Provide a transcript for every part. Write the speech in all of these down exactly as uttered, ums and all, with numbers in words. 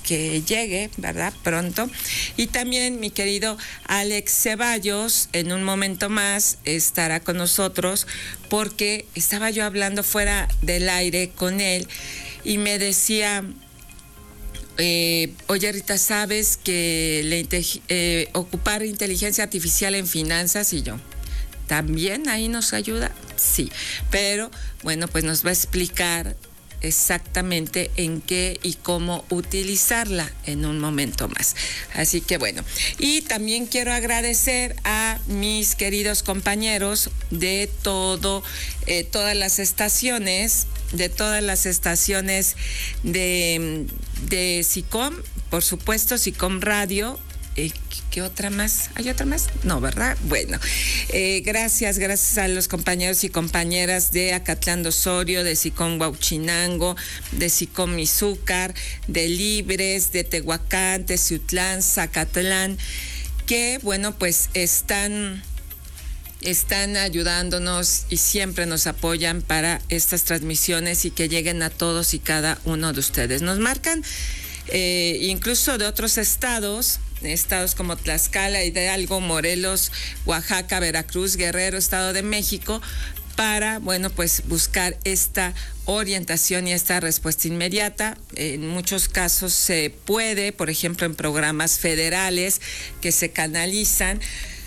que llegue, ¿verdad? Pronto. Y también mi querido Alex Ceballos, en un momento más estará con nosotros, porque estaba yo hablando fuera del aire con él y me decía, eh, oye Rita, ¿sabes que le, eh, ocupar inteligencia artificial en finanzas? Y yo, ¿también ahí nos ayuda? Sí, pero bueno, pues nos va a explicar exactamente en qué y cómo utilizarla en un momento más. Así que bueno, y también quiero agradecer a mis queridos compañeros de todo, eh, todas las estaciones, de todas las estaciones de, de SICOM, por supuesto, SICOM Radio. Eh, ¿Qué otra más? ¿Hay otra más? No, ¿verdad? Bueno, eh, gracias, gracias a los compañeros y compañeras de Acatlán de Osorio, de SICOM Huauchinango, de SICOM Izúcar, de Libres, de Tehuacán, Teciutlán, Zacatlán, que, bueno, pues están... están ayudándonos y siempre nos apoyan para estas transmisiones y que lleguen a todos y cada uno de ustedes. Nos marcan eh, incluso de otros estados, estados como Tlaxcala, Hidalgo, Morelos, Oaxaca, Veracruz, Guerrero, Estado de México, para, bueno, pues buscar esta orientación y esta respuesta inmediata. En muchos casos se puede, por ejemplo, en programas federales que se canalizan,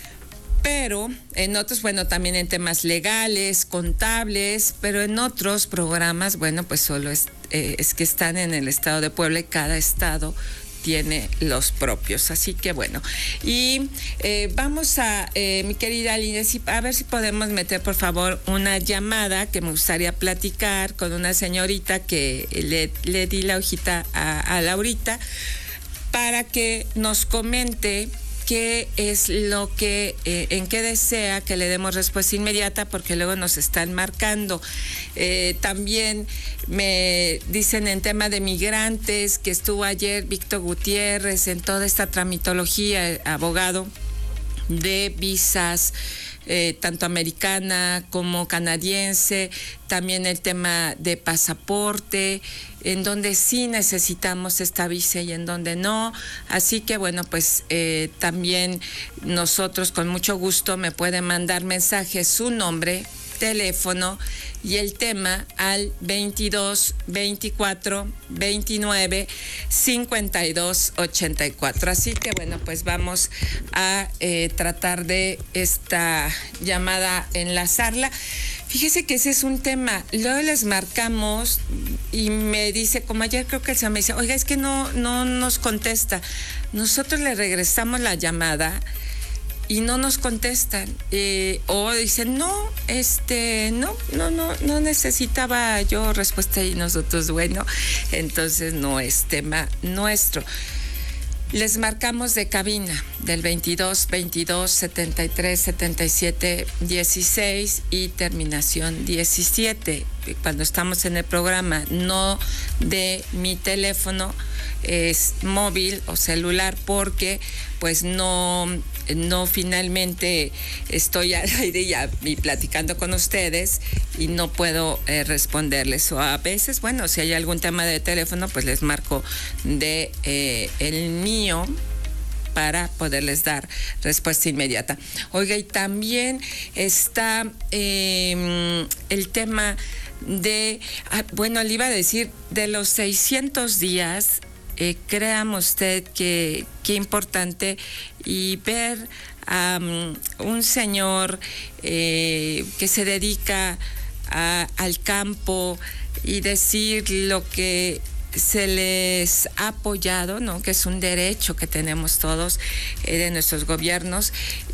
pero en otros, bueno, también en temas legales, contables, pero en otros programas, bueno, pues solo es, eh, es que están en el estado de Puebla y cada estado tiene los propios. Así que bueno, y eh, vamos a, eh, mi querida Lina, a ver si podemos meter por favor una llamada, que me gustaría platicar con una señorita que le, le di la hojita a, a Laurita, para que nos comente qué es lo que, eh, en qué desea que le demos respuesta inmediata, porque luego nos están marcando. Eh, también me dicen en tema de migrantes que estuvo ayer Víctor Gutiérrez en toda esta tramitología, abogado de visas, eh, tanto americana como canadiense, también el tema de pasaporte, en donde sí necesitamos esta visa y en donde no. Así que bueno, pues eh, también nosotros con mucho gusto me pueden mandar mensajes, su nombre, teléfono y el tema al veintidós, veinticuatro, veintinueve, cincuenta y dos, ochenta y cuatro. Así que bueno, pues vamos a eh, tratar de esta llamada enlazarla. Fíjese que ese es un tema. Luego les marcamos y me dice, como ayer creo que el señor me dice, oiga, es que no, no nos contesta. Nosotros le regresamos la llamada y no nos contestan, eh, o dicen, no, este, no, no, no, no necesitaba yo respuesta, y nosotros, bueno, entonces no es tema nuestro. Les marcamos de cabina del veintidós, veintidós, setenta y tres, setenta y siete, dieciséis y terminación diecisiete. Cuando estamos en el programa, no de mi teléfono, es móvil o celular, porque pues no, no finalmente estoy al aire ya y platicando con ustedes y no puedo eh, responderles. O a veces, bueno, si hay algún tema de teléfono, pues les marco de eh, el mío para poderles dar respuesta inmediata. Oiga, y también está eh, el tema de, ah, bueno, le iba a decir, de los seiscientos días, eh, créame usted que qué importante, y ver a um, un señor eh, que se dedica a, al campo y decir lo que se les ha apoyado, ¿no? Que es un derecho que tenemos todos eh, de nuestros gobiernos,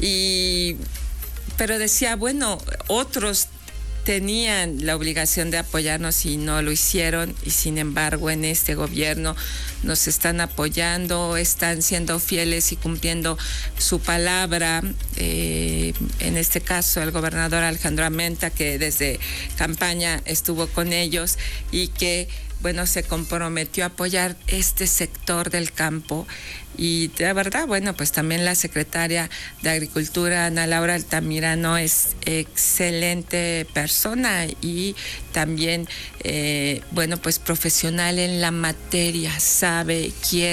y pero decía, bueno, otros tenían la obligación de apoyarnos y no lo hicieron, y sin embargo en este gobierno nos están apoyando, están siendo fieles y cumpliendo su palabra. Eh, en este caso el gobernador Alejandro Armenta, que desde campaña estuvo con ellos y que bueno, se comprometió a apoyar este sector del campo. Y de verdad, bueno, pues también la secretaria de Agricultura, Ana Laura Altamirano, es excelente persona y también, eh, bueno, pues profesional en la materia, sabe, quiere.